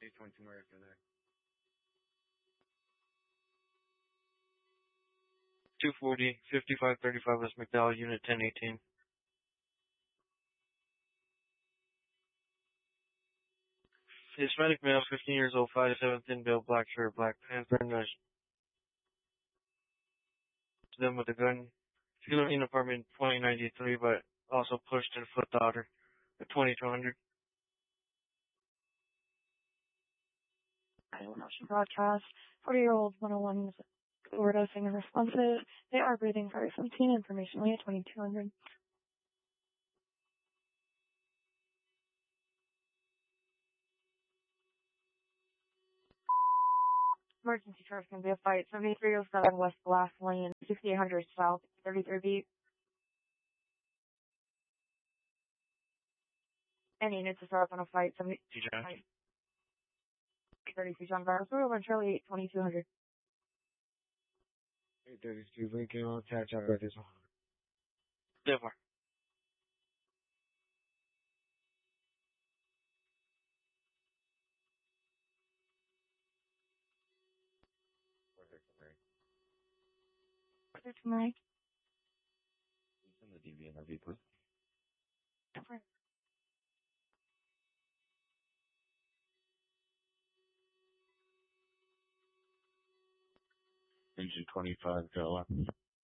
822 America there. 240, 5535 West McDowell, Unit 1018. Hispanic male, 15 years old, 5'7", thin build, black shirt, black pants, nudged them with a gun. Field in apartment 2093, but also pushed and flipped daughter at 2200. Iowa Motion Broadcast. 40-year-old 101 is overdosing and responsive. They are breathing very 17, information only at 2200. Emergency charge can be a fight. 7307 West Glass Lane, 6800 South, 33 beat. Any units to start up on a fight. 33 John Barrows, over Charlie 8, 2200. 832 Lincoln on catch out right this one. Therefore. What's tonight? Send the DVNRV, please. Okay. Engine 25, go up.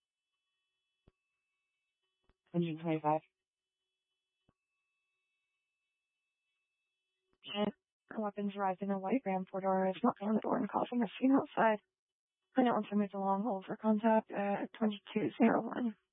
Engine 25. And weapons arrived in a white Ram 4-door. It's not on the door and causing a scene outside. I know once I moved along, hold for contact at 2201.